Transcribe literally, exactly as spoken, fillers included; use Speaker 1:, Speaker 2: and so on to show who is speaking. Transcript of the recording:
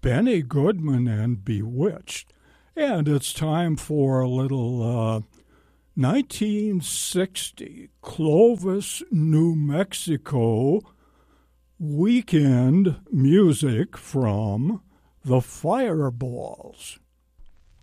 Speaker 1: Benny Goodman and Bewitched. And it's time for a little uh, nineteen sixty Clovis, New Mexico weekend music from the Fireballs.